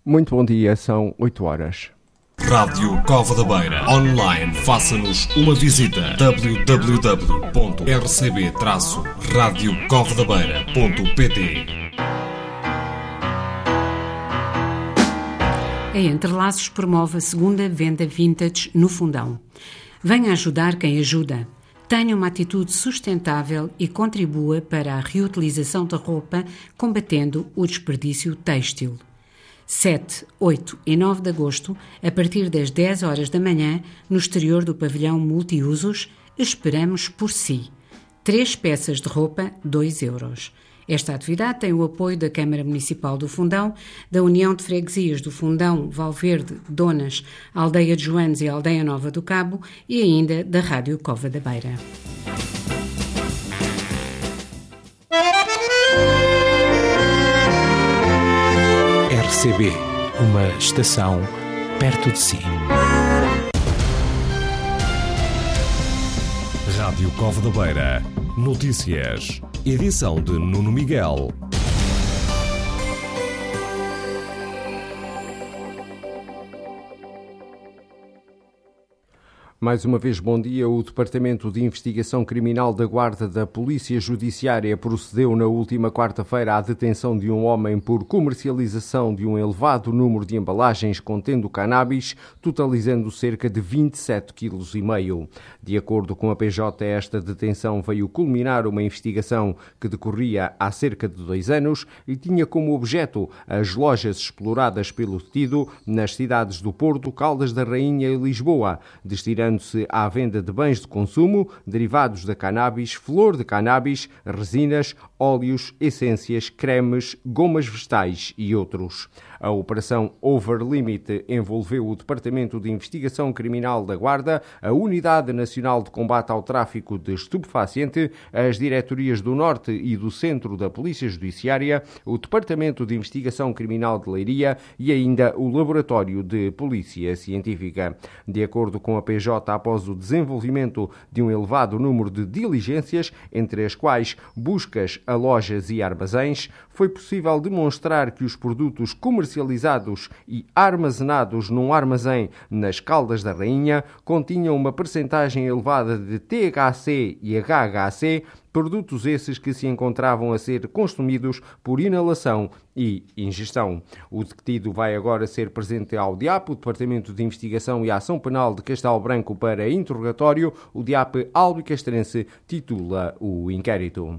Muito bom dia, são 8 horas. Rádio Cova da Beira. Online, faça-nos uma visita. www.rcb-radiocovadabeira.pt. A Entrelaços promove a segunda venda vintage no Fundão. Venha ajudar quem ajuda. Tenha uma atitude sustentável e contribua para a reutilização da roupa, combatendo o desperdício têxtil. 7, 8 e 9 de agosto, a partir das 10 horas da manhã, no exterior do pavilhão multiusos, esperamos por si. 3 peças de roupa, 2 euros. Esta atividade tem o apoio da Câmara Municipal do Fundão, da União de Freguesias do Fundão, Valverde, Donas, Aldeia de Joanes e Aldeia Nova do Cabo e ainda da Rádio Cova da Beira. RCB, uma estação perto de si. Rádio Cova da Beira. Notícias. Edição de Nuno Miguel. Mais uma vez, bom dia. O Departamento de Investigação Criminal da Guarda da Polícia Judiciária procedeu na última quarta-feira à detenção de um homem por comercialização de um elevado número de embalagens contendo cannabis, totalizando cerca de 27,5 kg. De acordo com a PJ, esta detenção veio culminar uma investigação que decorria há cerca de 2 anos e tinha como objeto as lojas exploradas pelo detido nas cidades do Porto, Caldas da Rainha e Lisboa, destinando-se à venda de bens de consumo, derivados da cannabis, flor de cannabis, resinas, óleos, essências, cremes, gomas vegetais e outros. A operação Overlimit envolveu o Departamento de Investigação Criminal da Guarda, a Unidade Nacional de Combate ao Tráfico de Estupefaciente, as diretorias do Norte e do Centro da Polícia Judiciária, o Departamento de Investigação Criminal de Leiria e ainda o Laboratório de Polícia Científica. De acordo com a PJ, após o desenvolvimento de um elevado número de diligências, entre as quais buscas a lojas e armazéns, foi possível demonstrar que os produtos comercializados e armazenados num armazém nas Caldas da Rainha continham uma percentagem elevada de THC e HHC, produtos esses que se encontravam a ser consumidos por inalação e ingestão. O detido vai agora ser presente ao DIAP, o Departamento de Investigação e Ação Penal de Castelo Branco, para interrogatório. O DIAP albicastrense titula o inquérito.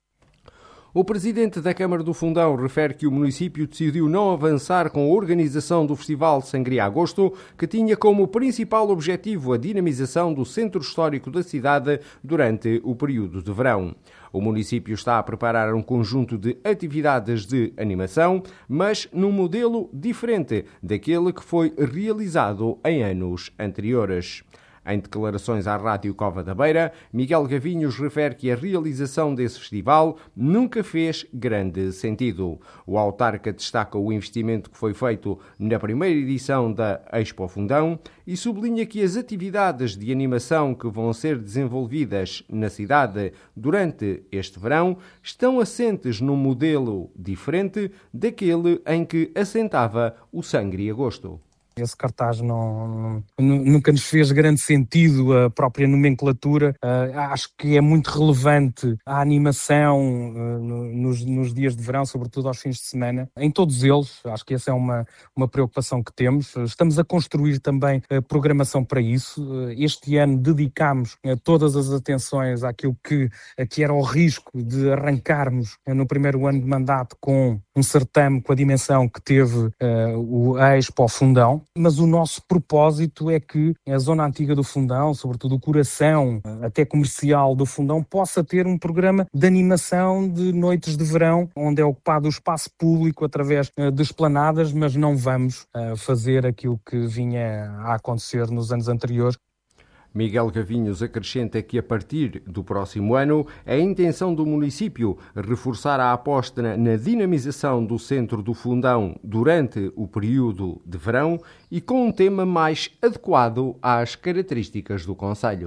O presidente da Câmara do Fundão refere que o município decidiu não avançar com a organização do Festival de Sangria Agosto, que tinha como principal objetivo a dinamização do centro histórico da cidade durante o período de verão. O município está a preparar um conjunto de atividades de animação, mas num modelo diferente daquele que foi realizado em anos anteriores. Em declarações à Rádio Cova da Beira, Miguel Gavinhos refere que a realização desse festival nunca fez grande sentido. O autarca destaca o investimento que foi feito na primeira edição da Expo Fundão e sublinha que as atividades de animação que vão ser desenvolvidas na cidade durante este verão estão assentes num modelo diferente daquele em que assentava o Sangria Agosto. Esse cartaz nunca nos fez grande sentido, a própria nomenclatura. Acho que é muito relevante a animação nos dias de verão, sobretudo aos fins de semana, em todos eles. Acho que essa é uma preocupação que temos. Estamos a construir também a programação para isso. Este ano dedicámos todas as atenções àquilo que era o risco de arrancarmos no primeiro ano de mandato com um certame com a dimensão que teve a Expo Fundão. Mas o nosso propósito é que a zona antiga do Fundão, sobretudo o coração até comercial do Fundão, possa ter um programa de animação de noites de verão, onde é ocupado o espaço público através de esplanadas, mas não vamos fazer aquilo que vinha a acontecer nos anos anteriores. Miguel Gavinhos acrescenta que, a partir do próximo ano, é a intenção do município reforçar a aposta na dinamização do centro do Fundão durante o período de verão e com um tema mais adequado às características do concelho.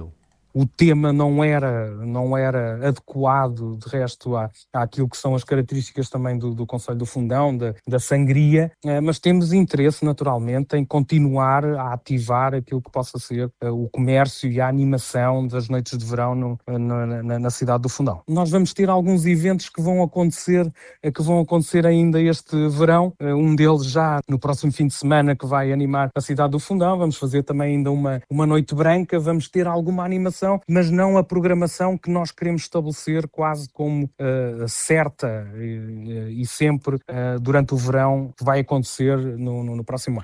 o tema não era adequado, de resto, àquilo que são as características também do Concelho do Fundão, da sangria, mas temos interesse, naturalmente, em continuar a ativar aquilo que possa ser o comércio e a animação das noites de verão na cidade do Fundão. Nós vamos ter alguns eventos que vão acontecer ainda este verão, um deles já no próximo fim de semana, que vai animar a cidade do Fundão. Vamos fazer também ainda uma noite branca, vamos ter alguma animação, mas não a programação que nós queremos estabelecer quase como certa e sempre durante o verão, que vai acontecer no próximo ano.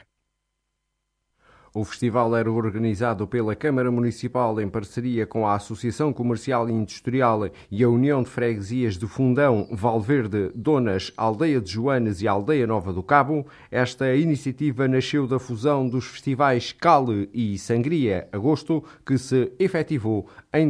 O festival era organizado pela Câmara Municipal em parceria com a Associação Comercial e Industrial e a União de Freguesias de Fundão, Valverde, Donas, Aldeia de Joanes e Aldeia Nova do Cabo. Esta iniciativa nasceu da fusão dos festivais Cale e Sangria Agosto, que se efetivou em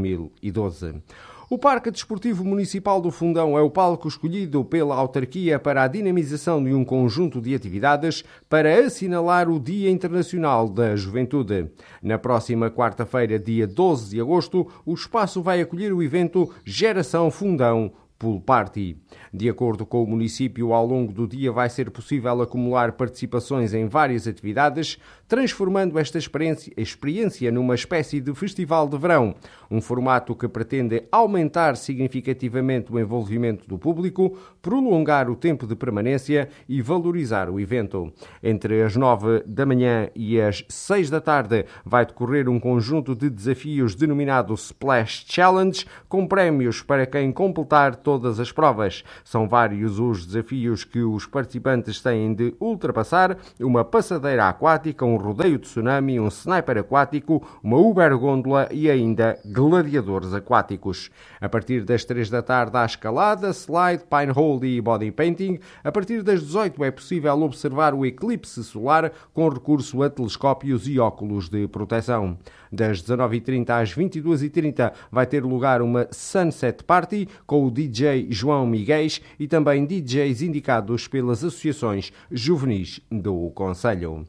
2012. O Parque Desportivo Municipal do Fundão é o palco escolhido pela autarquia para a dinamização de um conjunto de atividades para assinalar o Dia Internacional da Juventude. Na próxima quarta-feira, dia 12 de agosto, o espaço vai acolher o evento Geração Fundão Pool Party. De acordo com o município, ao longo do dia vai ser possível acumular participações em várias atividades, transformando esta experiência numa espécie de festival de verão, um formato que pretende aumentar significativamente o envolvimento do público, prolongar o tempo de permanência e valorizar o evento. Entre as 9 da manhã e as 6 da tarde vai decorrer um conjunto de desafios denominado Splash Challenge, com prémios para quem completar todas as provas. São vários os desafios que os participantes têm de ultrapassar: uma passadeira aquática, um rodeio de tsunami, um sniper aquático, uma Uber-gôndola e ainda gladiadores aquáticos. A partir das 3 da tarde há escalada, slide, pinhole e body painting. A partir das 18 é possível observar o eclipse solar com recurso a telescópios e óculos de proteção. Das 19h30 às 22h30 vai ter lugar uma Sunset Party com o DJ João Miguéis e também DJs indicados pelas associações juvenis do concelho.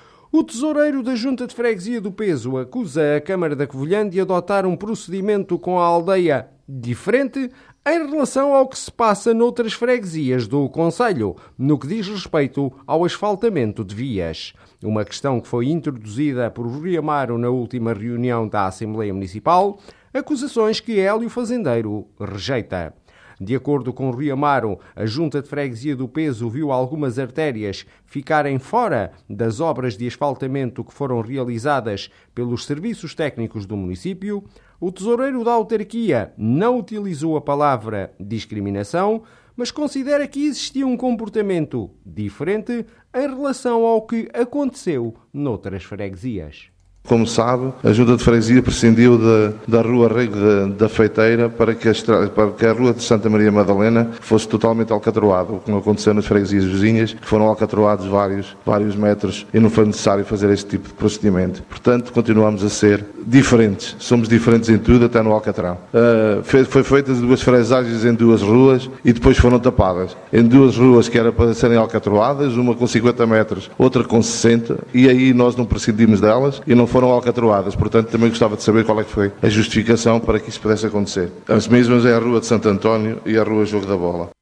O tesoureiro da Junta de Freguesia do Peso acusa a Câmara da Covilhã de adotar um procedimento com a aldeia diferente em relação ao que se passa noutras freguesias do concelho, no que diz respeito ao asfaltamento de vias. Uma questão que foi introduzida por Rui Amaro na última reunião da Assembleia Municipal, acusações que Hélio Fazendeiro rejeita. De acordo com Rui Amaro, a Junta de Freguesia do Peso viu algumas artérias ficarem fora das obras de asfaltamento que foram realizadas pelos serviços técnicos do município. O tesoureiro da autarquia não utilizou a palavra discriminação, mas considera que existia um comportamento diferente em relação ao que aconteceu noutras freguesias. Como sabe, a Junta de Freguesia prescindiu da Rua Rego da Feiteira para que a Rua de Santa Maria Madalena fosse totalmente alcatroada, o que não aconteceu nas freguesias vizinhas, que foram alcatroados vários metros e não foi necessário fazer este tipo de procedimento. Portanto, continuamos a ser diferentes. Somos diferentes em tudo, até no alcatrão. Foi feitas 2 fresagens em 2 ruas e depois foram tapadas. Em 2 ruas que era para serem alcatroadas, uma com 50 metros, outra com 60, e aí nós não prescindimos delas e não foram alcatroadas. Portanto, também gostava de saber qual é que foi a justificação para que isso pudesse acontecer. As mesmas é a Rua de Santo António e a Rua Jogo da Bola.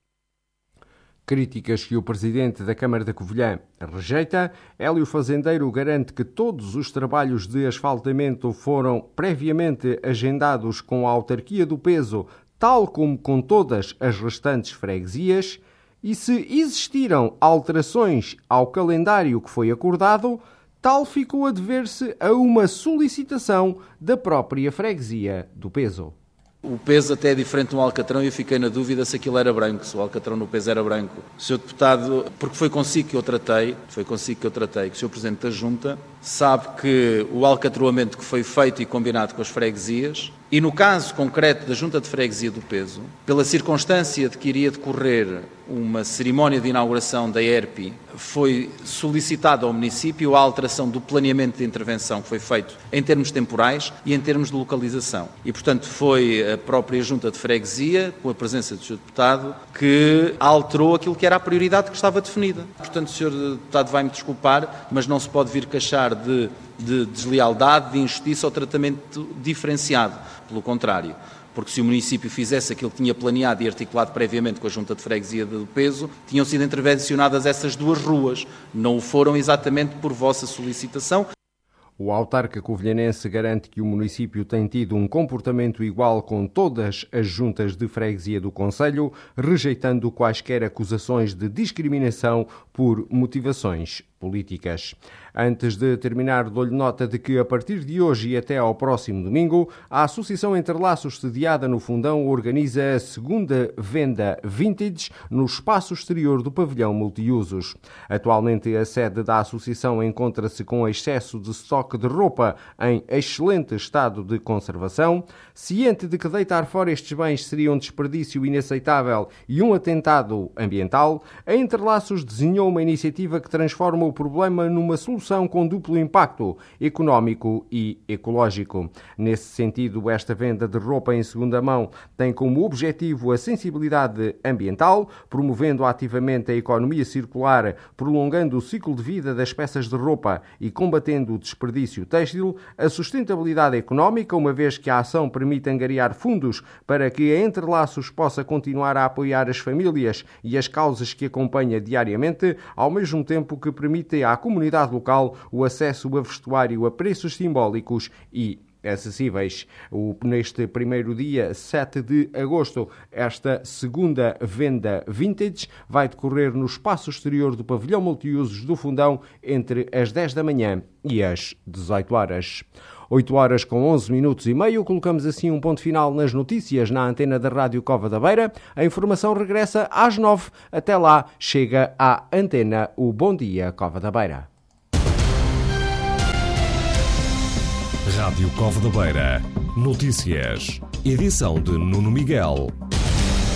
Críticas que o presidente da Câmara da Covilhã rejeita. Hélio Fazendeiro garante que todos os trabalhos de asfaltamento foram previamente agendados com a autarquia do Peso, tal como com todas as restantes freguesias, e se existiram alterações ao calendário que foi acordado, tal ficou a dever-se a uma solicitação da própria freguesia do Peso. O peso até é diferente no Alcatrão e eu fiquei na dúvida se aquilo era branco, se o Alcatrão no peso era branco. O Sr. Deputado, porque foi consigo que eu tratei, que o Sr. Presidente da Junta sabe que o alcatroamento que foi feito e combinado com as freguesias, e no caso concreto da Junta de Freguesia do Peso, pela circunstância de que iria decorrer uma cerimónia de inauguração da ERPI, foi solicitado ao município a alteração do planeamento de intervenção que foi feito em termos temporais e em termos de localização. E, portanto, foi a própria Junta de Freguesia, com a presença do Sr. Deputado, que alterou aquilo que era a prioridade que estava definida. Portanto, o Sr. Deputado vai-me desculpar, mas não se pode vir queixar de deslealdade, de injustiça ou tratamento diferenciado. Pelo contrário. Porque se o município fizesse aquilo que tinha planeado e articulado previamente com a Junta de Freguesia do Peso, tinham sido intervencionadas essas 2 ruas. Não o foram exatamente por vossa solicitação. O autarca covilhanense garante que o município tem tido um comportamento igual com todas as juntas de freguesia do concelho, rejeitando quaisquer acusações de discriminação por motivações políticas. Antes de terminar, dou-lhe nota de que a partir de hoje e até ao próximo domingo, a Associação Entrelaços, sediada no Fundão, organiza a segunda venda vintage no espaço exterior do pavilhão multiusos. Atualmente, a sede da associação encontra-se com excesso de estoque de roupa em excelente estado de conservação. Ciente de que deitar fora estes bens seria um desperdício inaceitável e um atentado ambiental, a Entrelaços desenhou uma iniciativa que transforma o problema numa solução com duplo impacto económico e ecológico. Nesse sentido, esta venda de roupa em segunda mão tem como objetivo a sensibilidade ambiental, promovendo ativamente a economia circular, prolongando o ciclo de vida das peças de roupa e combatendo o desperdício têxtil, a sustentabilidade económica, uma vez que a ação permite angariar fundos para que a Entrelaços possa continuar a apoiar as famílias e as causas que acompanha diariamente, ao mesmo tempo que permite à comunidade local o acesso a vestuário a preços simbólicos e acessíveis. Neste primeiro dia, 7 de agosto, esta segunda venda vintage vai decorrer no espaço exterior do pavilhão multiusos do Fundão entre as 10 da manhã e as 18 horas. 8 horas com 11 minutos e meio, colocamos assim um ponto final nas notícias na antena da Rádio Cova da Beira. A informação regressa às 9. Até lá, chega à antena o Bom Dia Cova da Beira. Rádio Cova da Beira. Notícias. Edição de Nuno Miguel.